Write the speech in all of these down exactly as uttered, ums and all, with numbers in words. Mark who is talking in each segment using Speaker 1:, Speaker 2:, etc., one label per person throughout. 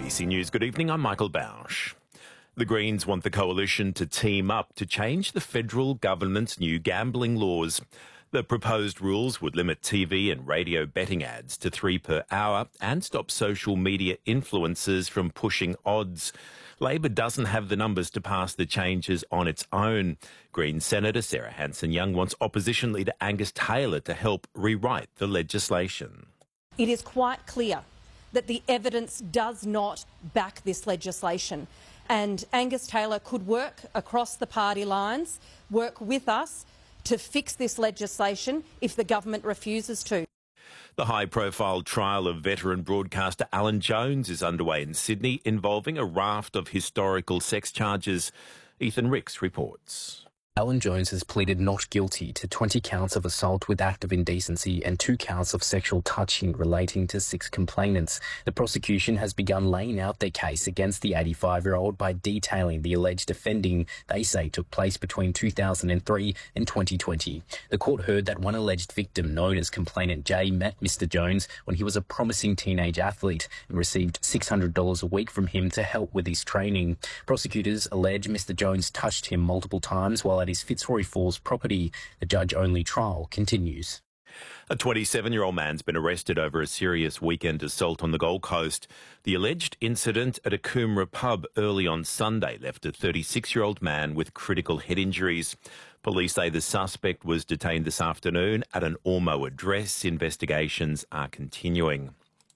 Speaker 1: A B C News, good evening, I'm Michael Bausch. The Greens want the coalition to team up to change the federal government's new gambling laws. The proposed rules would limit T V and radio betting ads to three per hour and stop social media influencers from pushing odds. Labor doesn't have the numbers to pass the changes on its own. Green Senator Sarah Hanson-Young wants opposition leader Angus Taylor to help rewrite the legislation.
Speaker 2: It is quite clear that the evidence does not back this legislation. And Angus Taylor could work across the party lines, work with us to fix this legislation if the government refuses to.
Speaker 1: The high-profile trial of veteran broadcaster Alan Jones is underway in Sydney, involving a raft of historical sex charges. Ethan Ricks reports.
Speaker 3: Alan Jones has pleaded not guilty to twenty counts of assault with act of indecency and two counts of sexual touching relating to six complainants. The prosecution has begun laying out their case against the eighty-five-year-old by detailing the alleged offending they say took place between two thousand three and twenty twenty. The court heard that one alleged victim, known as complainant Jay, met Mister Jones when he was a promising teenage athlete and received six hundred dollars a week from him to help with his training. Prosecutors allege Mister Jones touched him multiple times while at his Fitzroy Falls property. The judge-only trial continues.
Speaker 1: A twenty-seven-year-old man's been arrested over a serious weekend assault on the Gold Coast. The alleged incident at a Coomera pub early on Sunday left a thirty-six-year-old man with critical head injuries. Police say the suspect was detained this afternoon at an Ormeau address. Investigations are continuing.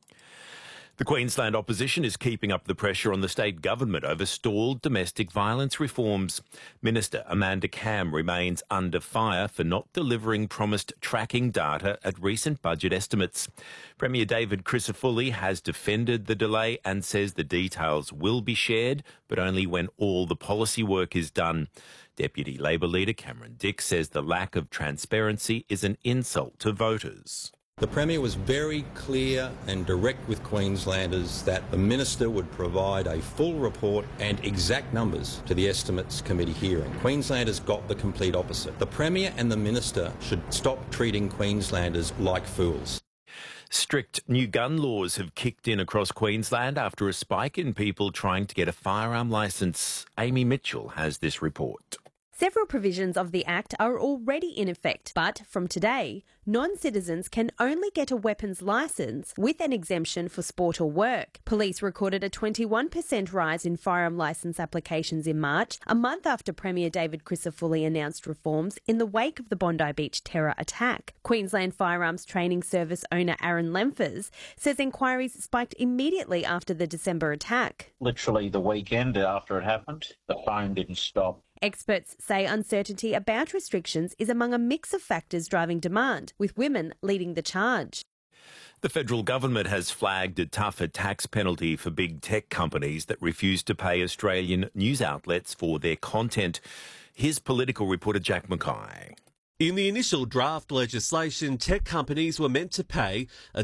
Speaker 1: The Queensland opposition is keeping up the pressure on the state government over stalled domestic violence reforms. Minister Amanda Cam remains under fire for not delivering promised tracking data at recent budget estimates. Premier David Crisafulli has defended the delay and says the details will be shared, but only when all the policy work is done. Deputy Labor leader Cameron Dick says the lack of transparency is an insult to voters.
Speaker 4: The Premier was very clear and direct with Queenslanders that the Minister would provide a full report and exact numbers to the Estimates Committee hearing. Queenslanders got the complete opposite. The Premier and the Minister should stop treating Queenslanders like fools.
Speaker 1: Strict new gun laws have kicked in across Queensland after a spike in people trying to get a firearm licence. Amy Mitchell has this report.
Speaker 5: Several provisions of the Act are already in effect, but from today, non-citizens can only get a weapons licence with an exemption for sport or work. Police recorded a twenty-one percent rise in firearm licence applications in March, a month after Premier David Crisafulli announced reforms in the wake of the Bondi Beach terror attack. Queensland Firearms Training Service owner Aaron Lemphers says inquiries spiked immediately after the December attack.
Speaker 6: Literally the weekend after it happened, the phone didn't stop.
Speaker 5: Experts say uncertainty about restrictions is among a mix of factors driving demand, with women leading the charge.
Speaker 1: The federal government has flagged a tougher tax penalty for big tech companies that refuse to pay Australian news outlets for their content. Here's political reporter Jack Mackay.
Speaker 7: In the initial draft legislation, tech companies were meant to pay a